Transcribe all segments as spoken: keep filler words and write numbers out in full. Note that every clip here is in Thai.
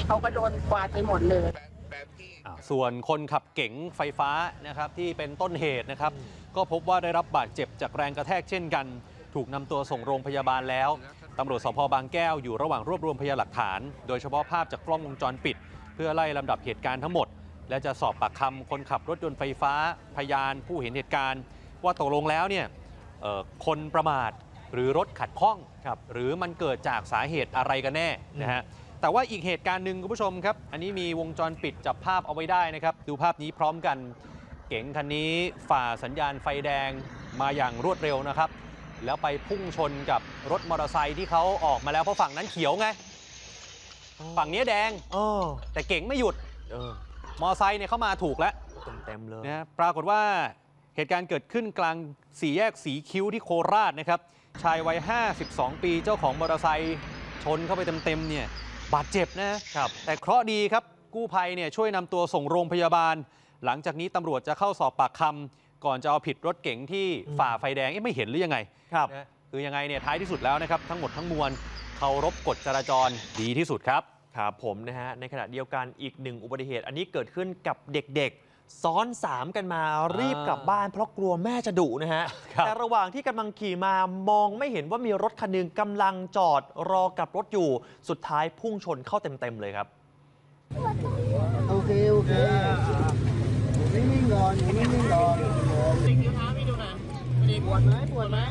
เขาก็โดนกวาดไปหมดเลยส่วนคนขับเก๋งไฟฟ้านะครับที่เป็นต้นเหตุนะครับก็พบว่าได้รับบาดเจ็บจากแรงกระแทกเช่นกันถูกนำตัวส่งโรงพยาบาลแล้วตำรวจสภ.บางแก้วอยู่ระหว่างรวบรวมพยานหลักฐานโดยเฉพาะภาพจากกล้องวงจรปิดเพื่อไล่ลำดับเหตุการณ์ทั้งหมดและจะสอบปากคำคนขับรถยนต์ไฟฟ้าพยานผู้เห็นเหตุการณ์ว่าตกลงแล้วเนี่ยคนประมาทหรือรถขัดข้องหรือมันเกิดจากสาเหตุอะไรกันแน่นะฮะแต่ว่าอีกเหตุการณ์หนึ่งคุณผู้ชมครับอันนี้มีวงจรปิดจับภาพเอาไว้ได้นะครับดูภาพนี้พร้อมกันเก๋งคันนี้ฝ่าสัญญาณไฟแดงมาอย่างรวดเร็วนะครับแล้วไปพุ่งชนกับรถมอเตอร์ไซค์ที่เขาออกมาแล้วเพราะฝั่งนั้นเขียวไงฝั่งนี้แดงแต่เก๋งไม่หยุดมอเตอร์ไซค์เนี่ยเข้ามาถูกแล้วเต็มๆเลยนะปรากฏว่าเหตุการณ์เกิดขึ้นกลางสี่แยกสีคิ้วที่โคราชนะครับชายวัยห้าสิบสองปีเจ้าของมอเตอร์ไซค์ชนเข้าไปเต็มๆเนี่ยบาดเจ็บนะครับแต่เคราะห์ดีครับกู้ภัยเนี่ยช่วยนำตัวส่งโรงพยาบาลหลังจากนี้ตำรวจจะเข้าสอบปากคำก่อนจะเอาผิดรถเก๋งที่ฝ่าไฟแดงไม่เห็นหรือยังไงครับนะคือยังไงเนี่ยท้ายที่สุดแล้วนะครับทั้งหมดทั้งมวลเคารพกฎจราจรดีที่สุดครับครับผมนะฮะในขณะเดียวกันอีกหนึ่งอุบัติเหตุอันนี้เกิดขึ้นกับเด็กๆซ้อนสามกันมารีบกลับบ้านเพราะกลัวแม่จะดุนะฮะแต่ระหว่างที่กำลังขี่มามองไม่เห็นว่ามีรถคันหนึ่งกำลังจอดรอกับรถอยู่สุดท้ายพุ่งชนเข้าเต็มๆเลยครับโอเคโอเคนิ่งๆก่อนนิ่งๆก่อนสิ่งที่ท้าไม่ดูนะปวดไหมปวดไหม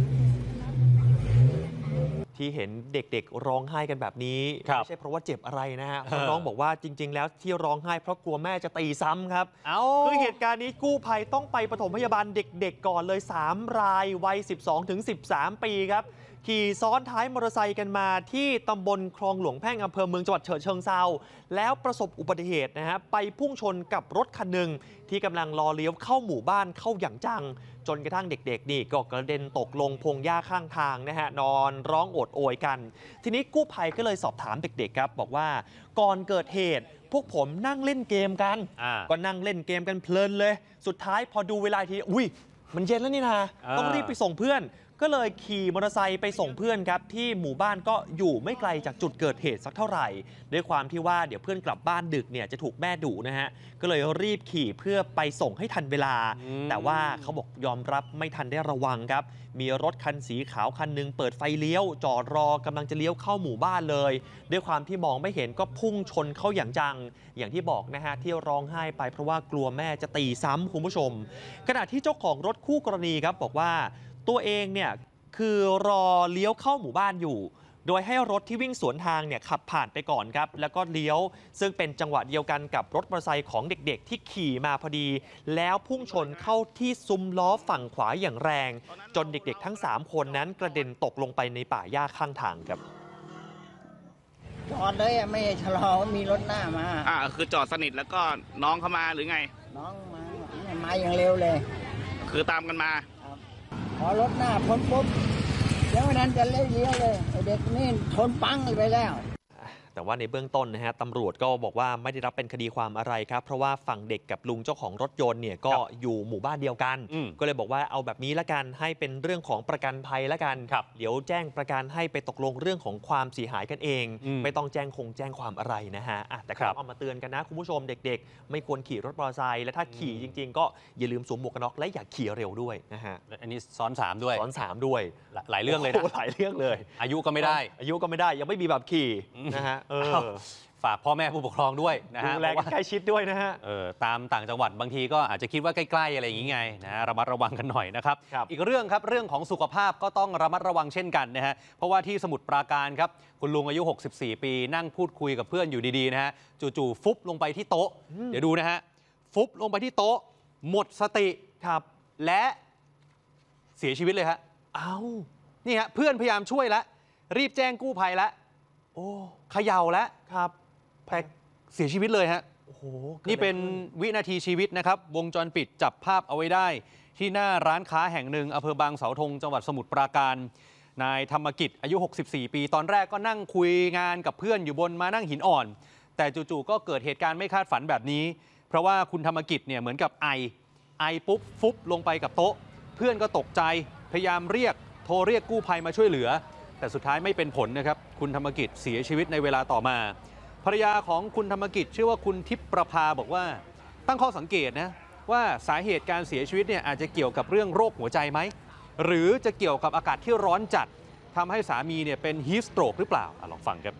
ที่เห็นเด็กๆร้องไห้กันแบบนี้ไม่ใช่เพราะว่าเจ็บอะไรนะฮะน้องบอกว่าจริงๆแล้วที่ร้องไห้เพราะกลัวแม่จะตีซ้ำครับคือเหตุการณ์นี้กู้ภัยต้องไปปฐมพยาบาลเด็กๆก่อนเลยสามรายวัย สิบสองถึงสิบสาม ปีครับขี่ซ้อนท้ายมอเตอร์ไซค์กันมาที่ตำบลคลองหลวงแพ่งอำเภอเมืองจังหวัดฉะเชิงเทราแล้วประสบอุบัติเหตุนะฮะไปพุ่งชนกับรถคันหนึ่งที่กำลังรอเลี้ยวเข้าหมู่บ้านเข้าอย่างจังจนกระทั่งเด็กๆนี่ก็กระเด็นตกลงพงหญ้าข้างทางนะฮะนอนร้องโอดโอยกันทีนี้กู้ภัยก็เลยสอบถามเด็กๆครับบอกว่าก่อนเกิดเหตุพวกผมนั่งเล่นเกมกันก็นั่งเล่นเกมกันเพลินเลยสุดท้ายพอดูเวลาทีอุ้ยมันเย็นแล้วนี่นะต้องรีบไปส่งเพื่อนก็เลยขี่มอเตอร์ไซค์ไปส่งเพื่อนครับที่หมู่บ้านก็อยู่ไม่ไกลจากจุดเกิดเหตุสักเท่าไหร่ด้วยความที่ว่าเดี๋ยวเพื่อนกลับบ้านดึกเนี่ยจะถูกแม่ดุนะฮะก็เลยรีบขี่เพื่อไปส่งให้ทันเวลาแต่ว่าเขาบอกยอมรับไม่ทันได้ระวังครับมีรถคันสีขาวคันนึงเปิดไฟเลี้ยวจอดรอกำลังจะเลี้ยวเข้าหมู่บ้านเลยด้วยความที่มองไม่เห็นก็พุ่งชนเข้าอย่างจังอย่างที่บอกนะฮะที่ร้องไห้ไปเพราะว่ากลัวแม่จะตีซ้ำคุณผู้ชมขณะที่เจ้าของรถคู่กรณีครับบอกว่าตัวเองเนี่ยคือรอเลี้ยวเข้าหมู่บ้านอยู่โดยให้รถที่วิ่งสวนทางเนี่ยขับผ่านไปก่อนครับแล้วก็เลี้ยวซึ่งเป็นจังหวะเดียวกันกับรถมอเตอร์ไซค์ของเด็กๆที่ขี่มาพอดีแล้วพุ่งชนเข้าที่ซุ้มล้อฝั่งขวาอย่างแรงจนเด็กๆทั้งสามคนนั้นกระเด็นตกลงไปในป่าหญ้าข้างทางครับจอดเลยไม่ชะลอมีรถหน้ามาอ่าคือจอดสนิทแล้วก็น้องเข้ามาหรือไงน้องมามาอย่างเร็วเลยคือตามกันมาพอรถหน้าพ้นปุ๊บแล้วนั้นจะเลี้ยวเลยเด็กนี่ชนปังไปแล้วแต่ว่าในเบื้องต้นนะฮะตำรวจก็บอกว่าไม่ได้รับเป็นคดีความอะไรครับเพราะว่าฝั่งเด็กกับลุงเจ้าของรถยนต์เนี่ยก็อยู่หมู่บ้านเดียวกันก็เลยบอกว่าเอาแบบนี้ละกันให้เป็นเรื่องของประกันภัยละกันเดี๋ยวแจ้งประกันให้ไปตกลงเรื่องของความเสียหายกันเองไม่ต้องแจ้งคงแจ้งความอะไรนะฮะแต่ก็เอามาเตือนกันนะคุณผู้ชมเด็กๆไม่ควรขี่รถมอเตอร์ไซค์และถ้าขี่จริงๆก็อย่าลืมสวมหมวกกันน็อกและอย่าขี่เร็วด้วยนะฮะอันนี้ซ้อนสามด้วยซ้อนสามด้วยหลายเรื่องเลยนะหลายเรื่องเลยอายุก็ไม่ได้อายุก็ไม่ได้ยังไม่มีแบบขี่นะฮะฝากพ่อแม่ผู้ปกครองด้วยนะฮะดูแลใกล้ชิดด้วยนะฮะเออตามต่างจังหวัดบางทีก็อาจจะคิดว่าใกล้ๆอะไรอย่างงี้ไงนะระมัดระวังกันหน่อยนะครับอีกเรื่องครับเรื่องของสุขภาพก็ต้องระมัดระวังเช่นกันนะฮะเพราะว่าที่สมุทรปราการครับคุณลุงอายุหกสิบสี่ปีนั่งพูดคุยกับเพื่อนอยู่ดีๆนะฮะจู่ๆฟุบลงไปที่โต๊ะเดี๋ยวดูนะฮะฟุบลงไปที่โต๊ะหมดสติครับและเสียชีวิตเลยฮะอ้าวนี่ฮะเพื่อนพยายามช่วยแล้วรีบแจ้งกู้ภัยแล้วโอ้เขย่าแล้วครับแพ้เสียชีวิตเลยฮะโอ้โหนี่เป็นวินาทีชีวิตนะครับวงจรปิดจับภาพเอาไว้ได้ที่หน้าร้านค้าแห่งหนึ่งอำเภอบางเสาธงจังหวัดสมุทรปราการนายธรรมกิจอายุหกสิบสี่ปีตอนแรกก็นั่งคุยงานกับเพื่อนอยู่บนมานั่งหินอ่อนแต่จู่ๆก็เกิดเหตุการณ์ไม่คาดฝันแบบนี้เพราะว่าคุณธรรมกิจเนี่ยเหมือนกับไอไอปุ๊บฟุบลงไปกับโต๊ะเพื่อนก็ตกใจพยายามเรียกโทรเรียกกู้ภัยมาช่วยเหลือแต่สุดท้ายไม่เป็นผลนะครับคุณธรรมกิจเสียชีวิตในเวลาต่อมาภรรยาของคุณธรรมกิจชื่อว่าคุณทิพย์ประภาบอกว่าตั้งข้อสังเกตนะว่าสาเหตุการเสียชีวิตเนี่ยอาจจะเกี่ยวกับเรื่องโรคหัวใจไหมหรือจะเกี่ยวกับอากาศที่ร้อนจัดทำให้สามีเนี่ยเป็นฮีทสโตรกหรือเปล่าลองฟังครับ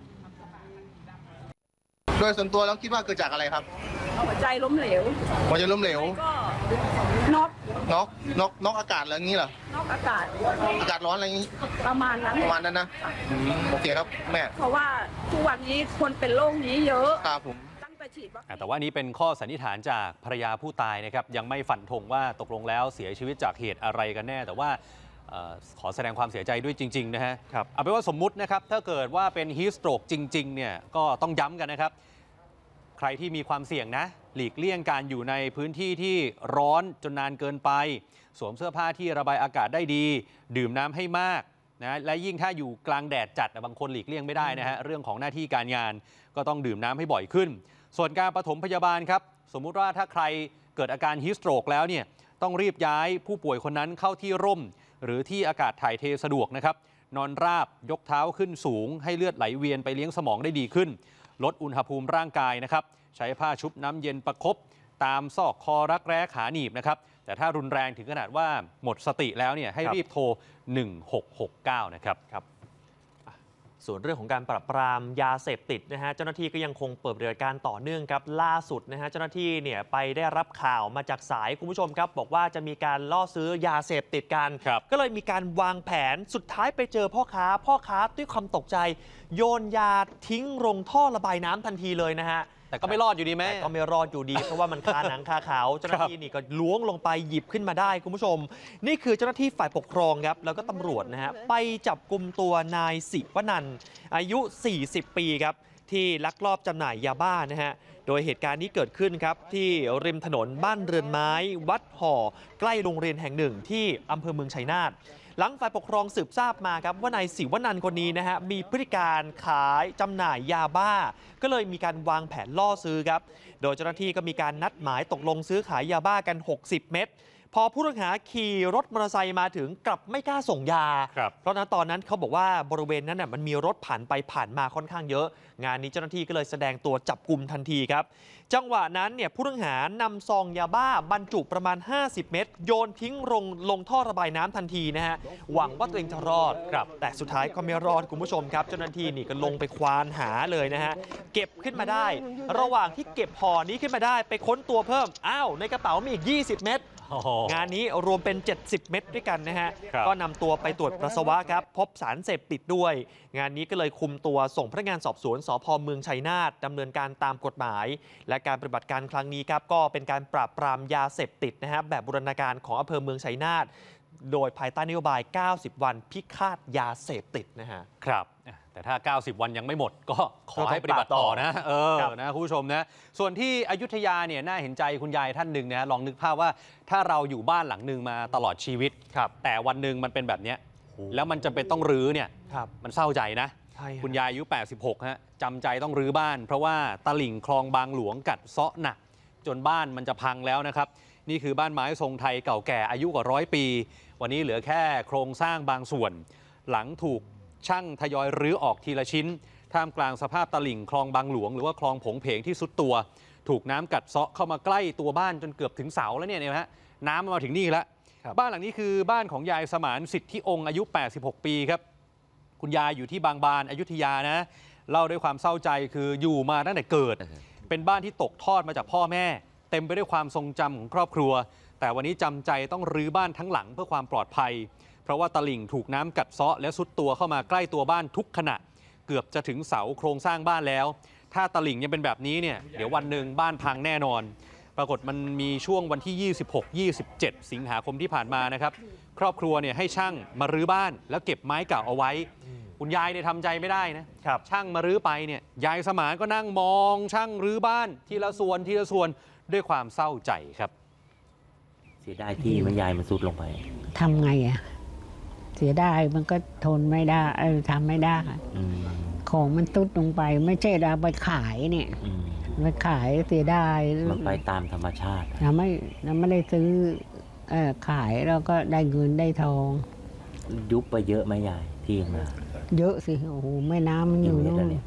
โดยส่วนตัวแล้วคิดว่าเกิดจากอะไรครับหัวใจล้มเหลวหัวใจล้มเหลวก็น็อกน็อกน็อกน็อกอากาศอะไรอย่างนี้เหรอน็อกอากาศอากาศร้อนอะไรอย่างนี้ประมาณนั้นประมาณนั้นนะโอเคครับแม่เพราะว่าทุกวันนี้คนเป็นโรคนี้เยอะครับผมแต่ว่านี้เป็นข้อสันนิษฐานจากภรรยาผู้ตายนะครับยังไม่ฟันธงว่าตกลงแล้วเสียชีวิตจากเหตุอะไรกันแน่แต่ว่าขอแสดงความเสียใจด้วยจริงๆนะฮะเอาเป็นว่าสมมุตินะครับถ้าเกิดว่าเป็นฮีทสโตรกจริงๆเนี่ยก็ต้องย้ำกันนะครับใครที่มีความเสี่ยงนะหลีกเลี่ยงการอยู่ในพื้นที่ที่ร้อนจนนานเกินไปสวมเสื้อผ้าที่ระบายอากาศได้ดีดื่มน้ำให้มากนะและยิ่งถ้าอยู่กลางแดดจัดบางคนหลีกเลี่ยงไม่ได้นะฮะเรื่องของหน้าที่การงานก็ต้องดื่มน้ำให้บ่อยขึ้นส่วนการปฐมพยาบาลครับสมมุติว่าถ้าใครเกิดอาการฮีทสโตรกแล้วเนี่ยต้องรีบย้ายผู้ป่วยคนนั้นเข้าที่ร่มหรือที่อากาศถ่ายเทสะดวกนะครับนอนราบยกเท้าขึ้นสูงให้เลือดไหลเวียนไปเลี้ยงสมองได้ดีขึ้นลดอุณหภูมิร่างกายนะครับใช้ผ้าชุบน้ำเย็นประคบตามซอกคอรักแร้ขาหนีบนะครับแต่ถ้ารุนแรงถึงขนาดว่าหมดสติแล้วเนี่ยให้รีบโทรหนึ่งหกหกเก้านะครับครับส่วนเรื่องของการปราบปรามยาเสพติดนะฮะเจ้าหน้าที่ก็ยังคงเปิดปฏิบัติการต่อเนื่องครับล่าสุดนะฮะเจ้าหน้าที่เนี่ยไปได้รับข่าวมาจากสายคุณผู้ชมครับบอกว่าจะมีการล่อซื้อยาเสพติดกันก็เลยมีการวางแผนสุดท้ายไปเจอพ่อค้าพ่อค้าด้วยความตกใจโยนยาทิ้งลงท่อระบายน้ำทันทีเลยนะฮะแต่ก็ไม่รอดอยู่ดีแม่ก็ไม่รอดอยู่ดีเพราะว่ามันคาหนังคาเขาเจ้าหน้าที่นี่ก็ล้วงลงไปหยิบขึ้นมาได้คุณผู้ชมนี่คือเจ้าหน้าที่ฝ่ายปกครองครับแล้วก็ตำรวจนะฮะไปจับกุมตัวนายศิวนันท์อายุสี่สิบปีครับที่ลักลอบจำหน่ายยาบ้านะฮะโดยเหตุการณ์นี้เกิดขึ้นครับที่ริมถนนบ้านเรือนไม้วัดห่อใกล้โรงเรียนแห่งหนึ่งที่อำเภอเมืองชัยนาทหลังฝ่ายปกครองสืบทราบมาครับว่านายศิวนันท์คนนี้นะฮะมีพฤติการขายจำหน่ายยาบ้าก็เลยมีการวางแผนล่อซื้อครับโดยเจ้าหน้าที่ก็มีการนัดหมายตกลงซื้อขายยาบ้ากันหกสิบเม็ดพอผู้ต้องหาขี่รถมอเตอร์ไซค์มาถึงกลับไม่กล้าส่งยาเพราะนั้นตอนนั้นเขาบอกว่าบริเวณนั้นน่ะมันมีรถผ่านไปผ่านมาค่อนข้างเยอะงานนี้เจ้าหน้าที่ก็เลยแสดงตัวจับกุมทันทีครับจังหวะนั้นเนี่ยผู้ต้องหานำซองยาบ้าบรรจุประมาณห้าสิบเม็ดโยนทิ้งลงลงท่อระบายน้ำทันทีนะฮะหวังว่าตัวเองจะรอดแต่สุดท้ายก็ไม่รอดคุณผู้ชมครับเจ้าหน้าที่นี่ก็ลงไปควานหาเลยนะฮะเก็บขึ้นมาได้ระหว่างที่เก็บห่อนี้ขึ้นมาได้ไปค้นตัวเพิ่มอ้าวในกระเป๋ามีอีกยี่สิบเม็ดงานนี้รวมเป็นเจ็ดสิบเม็ดด้วยกันนะฮะก็นำตัวไปตรวจปัสสาวะครับพบสารเสพติดด้วยงานนี้ก็เลยคุมตัวส่งพนักงานสอบสวนสภ.เมืองชัยนาทดำเนินการตามกฎหมายและการปฏิบัติการครั้งนี้ครับก็เป็นการปราบปรามยาเสพติดนะฮะแบบบูรณาการของอำเภอเมืองชัยนาทโดยภายใต้นโยบายเก้าสิบวันพิฆาตยาเสพติดนะฮะครับแต่ถ้าเก้าสิบวันยังไม่หมดก็ขอให้ปฏิบัติต่อนะเออนะคุณผู้ชมนะส่วนที่อยุธยาเนี่ยน่าเห็นใจคุณยายท่านหนึ่งนะลองนึกภาพว่าถ้าเราอยู่บ้านหลังหนึ่งมาตลอดชีวิตแต่วันหนึ่งมันเป็นแบบนี้แล้วมันจำเป็นต้องรื้อเนี่ยมันเศร้าใจนะคุณยายอายุแปดสิบหกฮะจำใจต้องรื้อบ้านเพราะว่าตลิ่งคลองบางหลวงกัดเซาะหนักจนบ้านมันจะพังแล้วนะครับนี่คือบ้านไม้ทรงไทยเก่าแก่อายุกว่าร้อยปีวันนี้เหลือแค่โครงสร้างบางส่วนหลังถูกช่างทยอยรื้อออกทีละชิ้นท่ามกลางสภาพตลิ่งคลองบางหลวงหรือว่าคลองผงเพงที่สุดตัวถูกน้ำกัดเซาะเข้ามาใกล้ตัวบ้านจนเกือบถึงเสาแล้วเนี่ยนะฮะน้ำมาถึงนี่แล้วบ้านหลังนี้คือบ้านของยายสมานสิทธิองค์อายุแปดสิบหกปีครับคุณยายอยู่ที่บางบานอยุธยานะเล่าด้วยความเศร้าใจคืออยู่มาตั้งแต่เกิดเป็นบ้านที่ตกทอดมาจากพ่อแม่เต็มไปด้วยความทรงจำของครอบครัวแต่วันนี้จำใจต้องรื้อบ้านทั้งหลังเพื่อความปลอดภัยเพราะว่าตลิ่งถูกน้ำกัดเซาะและซุดตัวเข้ามาใกล้ตัวบ้านทุกขณะเกือบจะถึงเสาโครงสร้างบ้านแล้วถ้าตลิ่งยังเป็นแบบนี้เนี่ยเดี๋ยววันหนึ่งบ้านพังแน่นอนปรากฏมันมีช่วงวันที่ยี่สิบหก ยี่สิบเจ็ดสิงหาคมที่ผ่านมานะครับครอบครัวเนี่ยให้ช่างมารื้อบ้านแล้วเก็บไม้เก่าเอาไว้คุณยายเนี่ยทำใจไม่ได้นะช่างมารื้อไปเนี่ยยายสมานก็นั่งมองช่างรื้อบ้านทีละส่วนทีละส่วนด้วยความเศร้าใจครับเสียดายที่มันยายมันซุดลงไปทำไงอะเสียดายมันก็ทนไม่ได้เออทำไม่ได้ของมันตุดลงไปไม่ใช่เราไปขายเนี่ยไปขายเสียดายมันไปตามธรรมชาติเราไม่เราไม่ได้ซื้อเออขายเราก็ได้เงินได้ทองยุบไปเยอะไหมยายที่มาเยอะสิโอ้โหแม่น้ำมันอยู่นู่น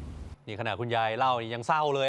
นี่ขณะคุณยายเล่ายังเศร้าเลย